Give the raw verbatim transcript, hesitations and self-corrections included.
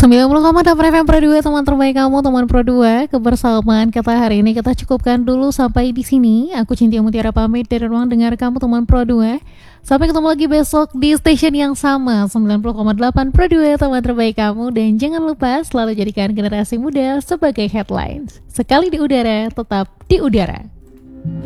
sembilan puluh koma delapan F M Pro dua, teman terbaik kamu, teman Pro dua. Kebersamaan kita hari ini kita cukupkan dulu sampai di sini. Aku Cynthia Mutiara pamit dari ruang dengar kamu, teman Pro dua. Sampai ketemu lagi besok di station yang sama, sembilan puluh koma delapan Pro dua, teman terbaik kamu. Dan jangan lupa selalu jadikan generasi muda sebagai headlines. Sekali di udara, tetap di udara.